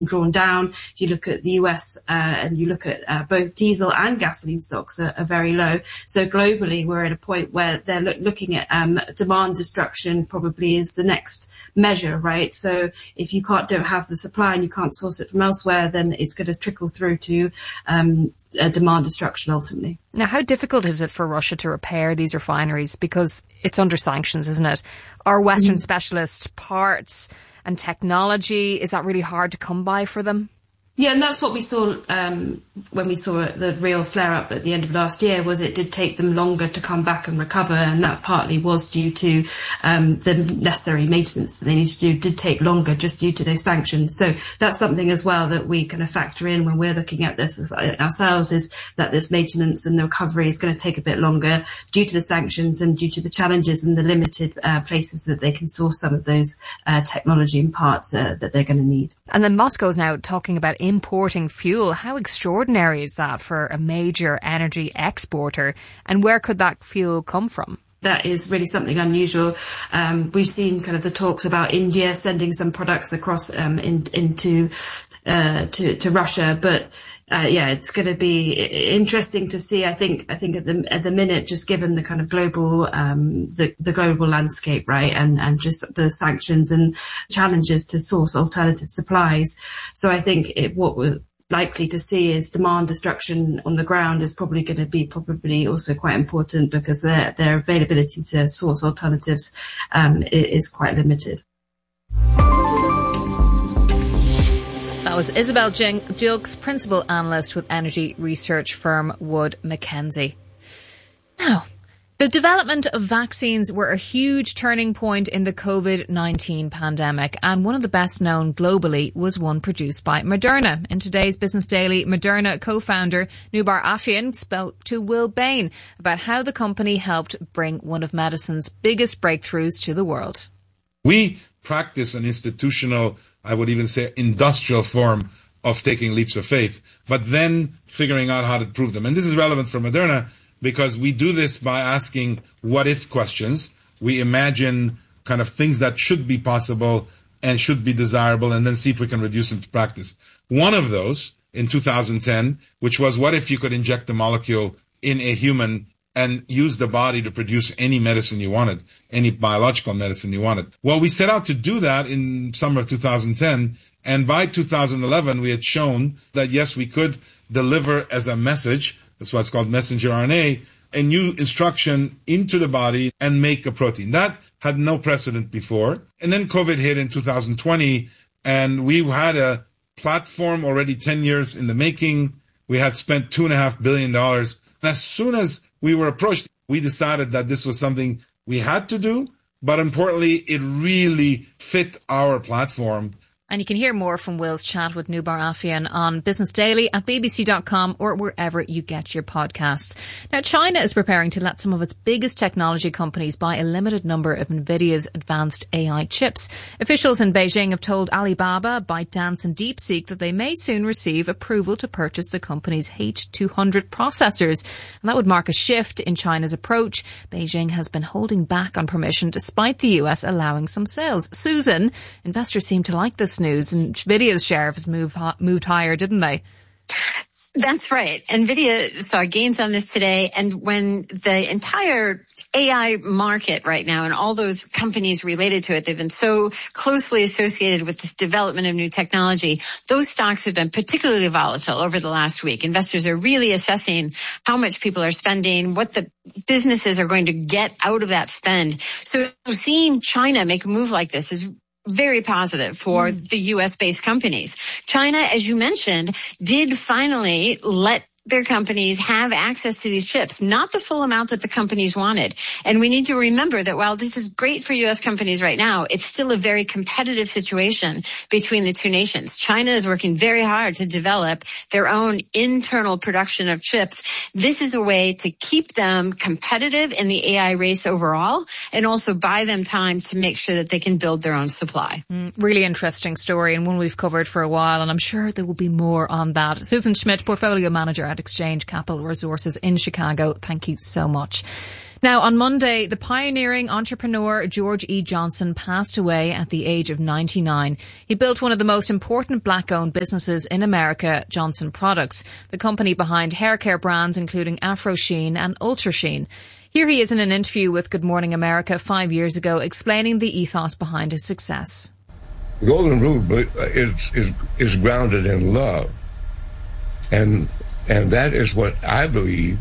drawn down. If you look at the US and you look at both diesel and gasoline stocks are very low. So globally, we're at a point where they're looking at demand destruction probably is the next measure, right? So if you don't have the supply and you can't source it from elsewhere, then it's going to trickle through to demand destruction ultimately. Now, how difficult is it for Russia to repair these refineries? Because it's under sanctions, isn't it? Are Western specialist parts and technology, is that really hard to come by for them? Yeah, and that's what we saw when we saw the real flare-up at the end of last year, was it did take them longer to come back and recover, and that partly was due to the necessary maintenance that they need to do did take longer just due to those sanctions. So that's something as well that we kind of factor in when we're looking at this ourselves, is that this maintenance and the recovery is going to take a bit longer due to the sanctions and due to the challenges and the limited places that they can source some of those technology and parts that they're going to need. And then Moscow is now talking about importing fuel. How extraordinary is that for a major energy exporter? And where could that fuel come from? That is really something unusual. We've seen kind of the talks about India sending some products across into Russia, but it's going to be interesting to see. I think at the minute, just given the kind of global the global landscape, right, and just the sanctions and challenges to source alternative supplies. So I think what we're likely to see is demand destruction on the ground is probably going to be also quite important, because their availability to source alternatives is quite limited. That was Isabel Gilkes, Principal Analyst with energy research firm Wood Mackenzie. Now, the development of vaccines were a huge turning point in the COVID-19 pandemic, and one of the best known globally was one produced by Moderna. In today's Business Daily, Moderna co-founder Noubar Afeyan spoke to Will Bain about how the company helped bring one of medicine's biggest breakthroughs to the world. We practice an institutional, I would even say industrial form of taking leaps of faith, but then figuring out how to prove them. And this is relevant for Moderna because we do this by asking what-if questions. We imagine kind of things that should be possible and should be desirable, and then see if we can reduce them to practice. One of those in 2010, which was, what if you could inject a molecule in a human and use the body to produce any medicine you wanted, any biological medicine you wanted? Well, we set out to do that in summer of 2010, and by 2011, we had shown that, yes, we could deliver as a message, that's why it's called messenger RNA, a new instruction into the body and make a protein. That had no precedent before. And then COVID hit in 2020, and we had a platform already 10 years in the making. We had spent $2.5 billion. And as soon as we were approached, we decided that this was something we had to do, but importantly, it really fit our platform. And you can hear more from Will's chat with Noubar Afeyan on Business Daily at bbc.com or wherever you get your podcasts. Now, China is preparing to let some of its biggest technology companies buy a limited number of NVIDIA's advanced AI chips. Officials in Beijing have told Alibaba, ByteDance and DeepSeek that they may soon receive approval to purchase the company's H200 processors. And that would mark a shift in China's approach. Beijing has been holding back on permission despite the US allowing some sales. Susan, investors seem to like this news, and Nvidia's share has moved higher, didn't they? That's right. Nvidia saw gains on this today, and when the entire AI market right now and all those companies related to it, they've been so closely associated with this development of new technology, those stocks have been particularly volatile over the last week. Investors are really assessing how much people are spending, what the businesses are going to get out of that spend. So seeing China make a move like this is very positive for the U.S.-based companies. China, as you mentioned, did finally let their companies have access to these chips, not the full amount that the companies wanted. And we need to remember that while this is great for U.S. companies right now, it's still a very competitive situation between the two nations. China is working very hard to develop their own internal production of chips. This is a way to keep them competitive in the AI race overall, and also buy them time to make sure that they can build their own supply. Really interesting story, and one we've covered for a while, and I'm sure there will be more on that. Susan Schmidt, Portfolio Manager at Exchange Capital Resources in Chicago, thank you so much. Now, on Monday, the pioneering entrepreneur George E. Johnson passed away at the age of 99. He built one of the most important black-owned businesses in America, Johnson Products, the company behind hair care brands including Afro Sheen and Ultra Sheen. Here he is in an interview with Good Morning America 5 years ago, explaining the ethos behind his success. The golden rule is grounded in love, and that is what I believe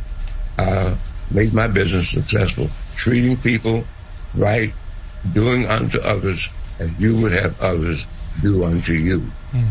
made my business successful. Treating people right, doing unto others as you would have others do unto you.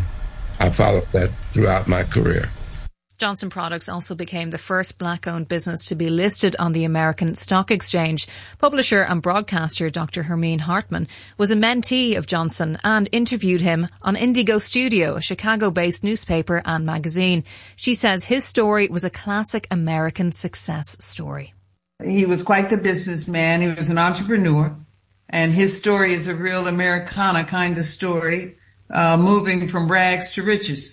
I followed that throughout my career. Johnson Products also became the first black-owned business to be listed on the American Stock Exchange. Publisher and broadcaster Dr. Hermine Hartman was a mentee of Johnson and interviewed him on Indigo Studio, a Chicago-based newspaper and magazine. She says his story was a classic American success story. He was quite the businessman. He was an entrepreneur, and his story is a real Americana kind of story, moving from rags to riches.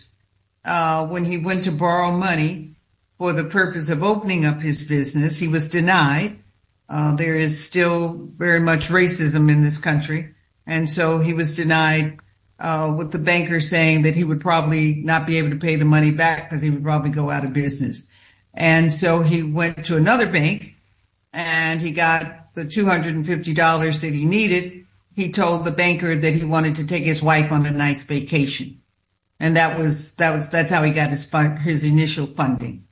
When he went to borrow money for the purpose of opening up his business, he was denied. There is still very much racism in this country. And so he was denied, with the banker saying that he would probably not be able to pay the money back because he would probably go out of business. And so he went to another bank and he got the $250 that he needed. He told the banker that he wanted to take his wife on a nice vacation. And that's how he got his initial funding.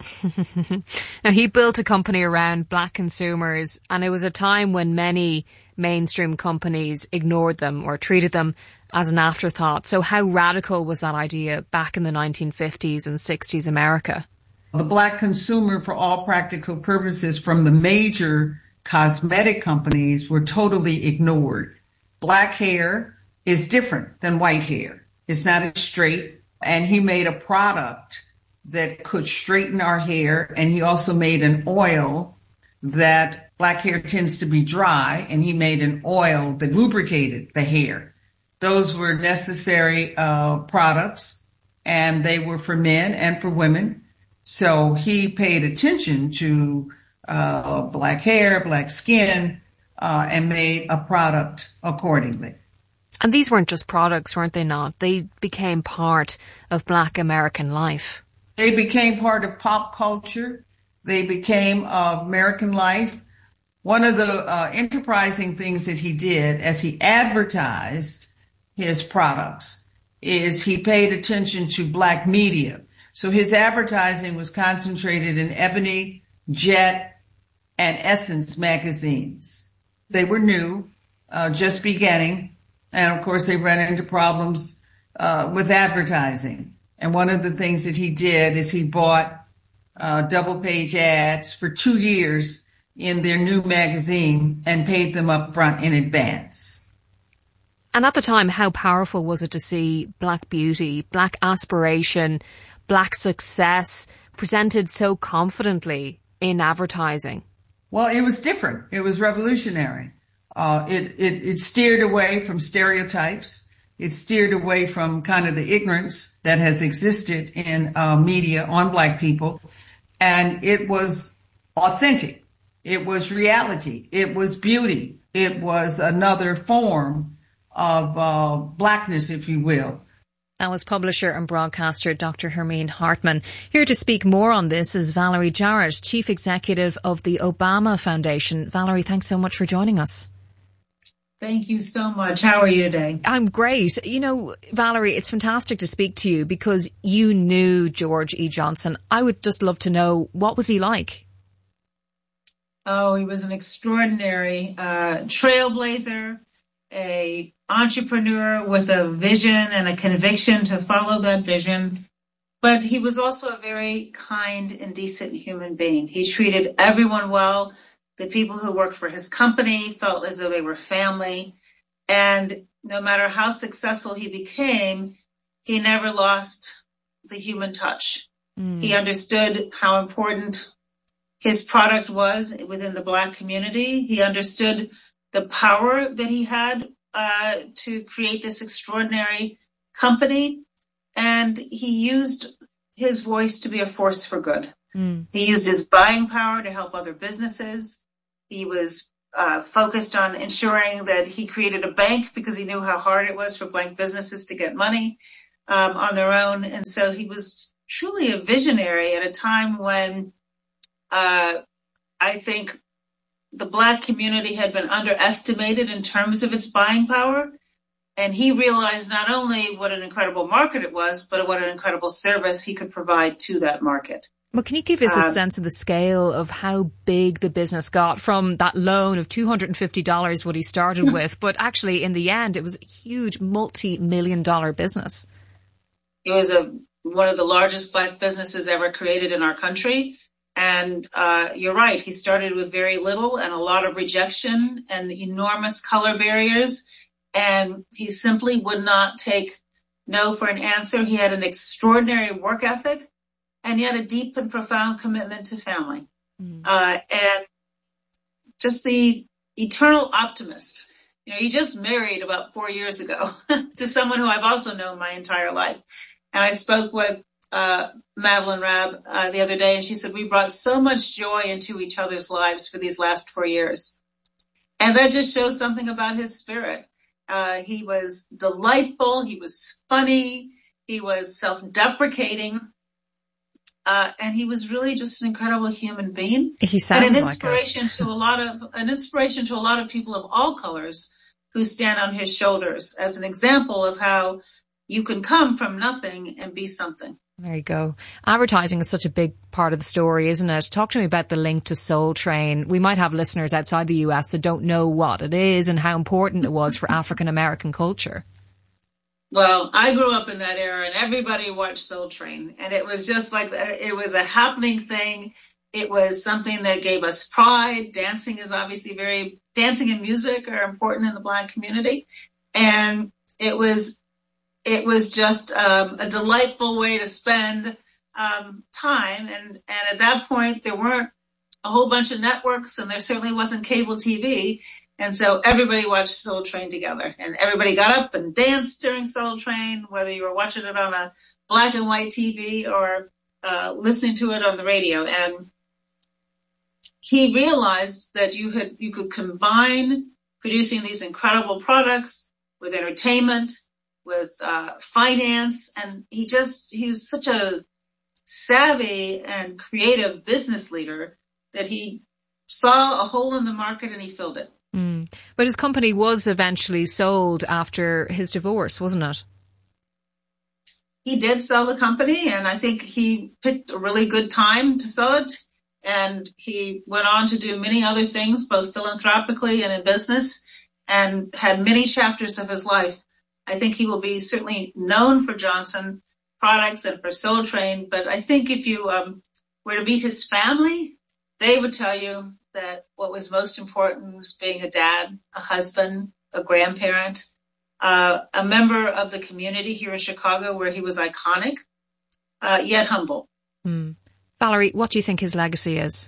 Now, he built a company around black consumers, and it was a time when many mainstream companies ignored them or treated them as an afterthought. So how radical was that idea back in the 1950s and 60s America? The black consumer, for all practical purposes, from the major cosmetic companies, were totally ignored. Black hair is different than white hair. It's not as straight, and he made a product that could straighten our hair, and he also made an oil that black hair tends to be dry, and he made an oil that lubricated the hair. Those were necessary products, and they were for men and for women. So he paid attention to black hair, black skin, and made a product accordingly. And these weren't just products, weren't they not? They became part of black American life. They became part of pop culture. They became American life. One of the enterprising things that he did as he advertised his products is he paid attention to black media. So his advertising was concentrated in Ebony, Jet, and Essence magazines. They were new, just beginning. And, of course, they ran into problems with advertising. And one of the things that he did is he bought double-page ads for 2 years in their new magazine and paid them up front in advance. And at the time, how powerful was it to see black beauty, black aspiration, black success presented so confidently in advertising? Well, it was different. It was revolutionary. It steered away from stereotypes. It steered away from kind of the ignorance that has existed in media on black people. And it was authentic. It was reality. It was beauty. It was another form of blackness, if you will. That was publisher and broadcaster Dr. Hermine Hartman. Here to speak more on this is Valerie Jarrett, Chief Executive of the Obama Foundation. Valerie, thanks so much for joining us. Thank you so much. How are you today? I'm great. You know, Valerie, it's fantastic to speak to you because you knew George E. Johnson. I would just love to know, what was he like? Oh, he was an extraordinary trailblazer, a entrepreneur with a vision and a conviction to follow that vision. But he was also a very kind and decent human being. He treated everyone well. The people who worked for his company felt as though they were family. And no matter how successful he became, he never lost the human touch. He understood how important his product was within the Black community. He understood the power that he had to create this extraordinary company. And he used his voice to be a force for good. He used his buying power to help other businesses. He was focused on ensuring that he created a bank because he knew how hard it was for blank businesses to get money on their own. And so he was truly a visionary at a time when I think the Black community had been underestimated in terms of its buying power. And he realized not only what an incredible market it was, but what an incredible service he could provide to that market. Well, can you give us a sense of the scale of how big the business got from that loan of $250, what he started with, but actually in the end, it was a huge multi-million-dollar business? It was one of the largest Black businesses ever created in our country. And you're right, he started with very little and a lot of rejection and enormous color barriers. And he simply would not take no for an answer. He had an extraordinary work ethic, and he had a deep and profound commitment to family. And just the eternal optimist. You know, he just married about 4 years ago to someone who I've also known my entire life. And I spoke with Madeline Rabb the other day, and she said, we brought so much joy into each other's lives for these last 4 years. And that just shows something about his spirit. He was delightful. He was funny. He was self-deprecating. And he was really just an incredible human being. He sounds and an like inspiration to a lot of people of all colors who stand on his shoulders as an example of how you can come from nothing and be something. There you go. Advertising is such a big part of the story, isn't it? Talk to me about the link to Soul Train. We might have listeners outside the US that don't know what it is and how important it was for African American culture. Well, I grew up in that era and everybody watched Soul Train, and it was just like, it was a happening thing. It was something that gave us pride. Dancing is obviously dancing and music are important in the Black community. And it was just a delightful way to spend time. And at that point, there weren't a whole bunch of networks, and there certainly wasn't cable TV. And so everybody watched Soul Train together, and everybody got up and danced during Soul Train, whether you were watching it on a black and white TV or listening to it on the radio. And he realized that you could combine producing these incredible products with entertainment, with finance, and he was such a savvy and creative business leader that he saw a hole in the market and he filled it. But his company was eventually sold after his divorce, wasn't it? He did sell the company, and I think he picked a really good time to sell it. And he went on to do many other things, both philanthropically and in business, and had many chapters of his life. I think he will be certainly known for Johnson products and for Soul Train. But I think if you were to meet his family, they would tell you that what was most important was being a dad, a husband, a grandparent, a member of the community here in Chicago where he was iconic, yet humble. Valerie, what do you think his legacy is?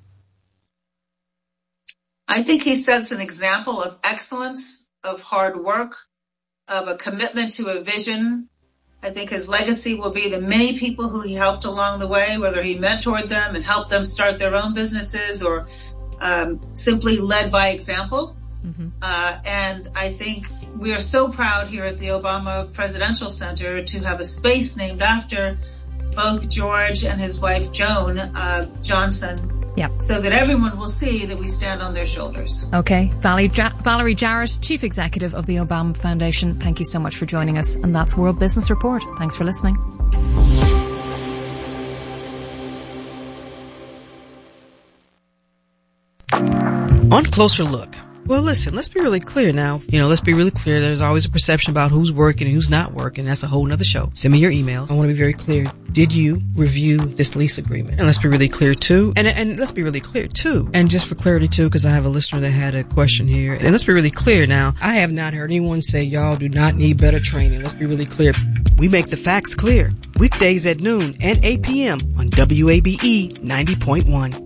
I think he sets an example of excellence, of hard work, of a commitment to a vision. I think his legacy will be the many people who he helped along the way, whether he mentored them and helped them start their own businesses or simply led by example. And I think we are so proud here at the Obama Presidential Center to have a space named after both George and his wife Joan Johnson. Yep. So that everyone will see that we stand on their shoulders. Okay. Valerie Jarrett, Chief Executive of the Obama Foundation, thank you so much for joining us. And that's World Business Report. Thanks for listening. On Closer Look. Well, listen, let's be really clear now. Let's be really clear. There's always a perception about who's working and who's not working. That's a whole nother show. Send me your emails. I want to be very clear. Did you review this lease agreement? And let's be really clear too. And let's be really clear too. And just for clarity too, because I have a listener that had a question here. And let's be really clear now. I have not heard anyone say y'all do not need better training. Let's be really clear. We make the facts clear. Weekdays at noon and 8 p.m. on WABE 90.1.